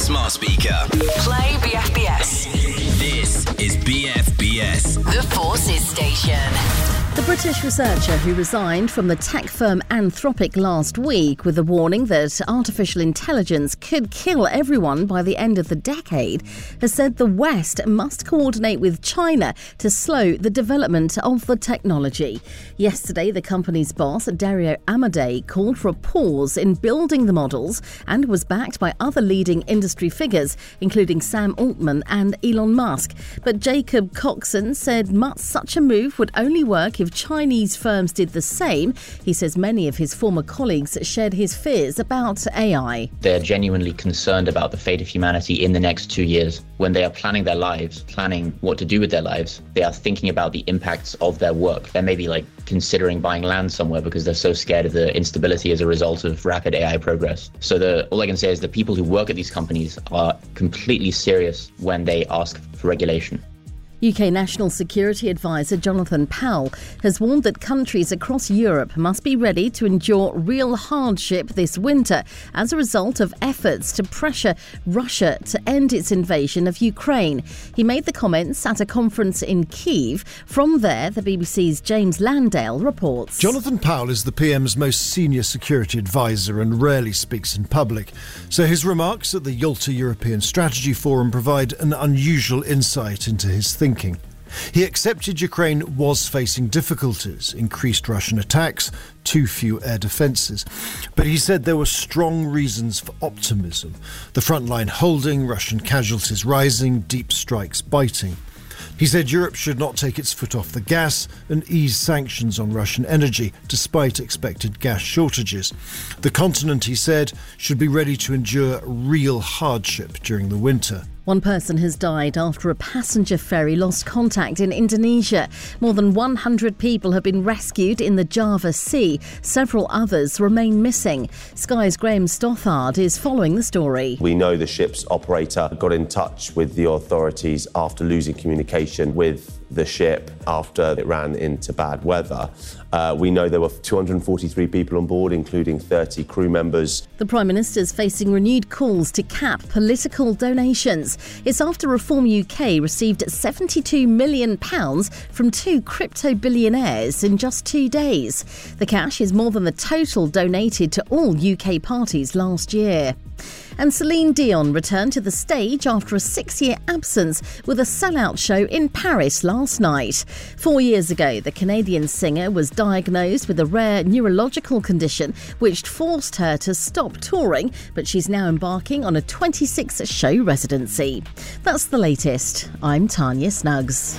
smart speaker. Play BFBS. This is BFBS. The Forces Station. The British researcher who resigned from the tech firm Anthropic last week with a warning that artificial intelligence could kill everyone by the end of the decade has said the West must coordinate with China to slow the development of the technology. Yesterday, the company's boss, Dario Amodei, called for a pause in building the models and was backed by other leading industry figures, including Sam Altman and Elon Musk. But Jacob Coxon said such a move would only work if Chinese firms did the same. He says many of his former colleagues shared his fears about AI. They're genuinely concerned about the fate of humanity in the next 2 years. When they are planning their lives, planning what to do with their lives, they are thinking about the impacts of their work. They're maybe considering buying land somewhere because they're so scared of the instability as a result of rapid AI progress. So all I can say is the people who work at these companies are completely serious when they ask for regulation. UK National Security Advisor Jonathan Powell has warned that countries across Europe must be ready to endure real hardship this winter as a result of efforts to pressure Russia to end its invasion of Ukraine. He made the comments at a conference in Kyiv. From there, the BBC's James Landale reports. Jonathan Powell is the PM's most senior security advisor and rarely speaks in public. So his remarks at the Yalta European Strategy Forum provide an unusual insight into his thinking. He accepted Ukraine was facing difficulties, increased Russian attacks, too few air defences. But he said there were strong reasons for optimism. The front line holding, Russian casualties rising, deep strikes biting. He said Europe should not take its foot off the gas and ease sanctions on Russian energy, despite expected gas shortages. The continent, he said, should be ready to endure real hardship during the winter. One person has died after a passenger ferry lost contact in Indonesia. More than 100 people have been rescued in the Java Sea. Several others remain missing. Sky's Graham Stothard is following the story. We know the ship's operator got in touch with the authorities after losing communication with the ship after it ran into bad weather. We know there were 243 people on board, including 30 crew members. The Prime Minister's facing renewed calls to cap political donations. It's after Reform UK received £72 million from two crypto billionaires in just 2 days. The cash is more than the total donated to all UK parties last year. And Celine Dion returned to the stage after a 6-year absence with a sellout show in Paris last night. 4 years ago, the Canadian singer was diagnosed with a rare neurological condition which forced her to stop touring, but she's now embarking on a 26-show residency. That's the latest. I'm Tanya Snuggs.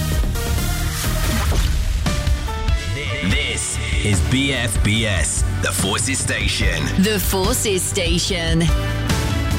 This is BFBS, the Forces Station. The Forces Station.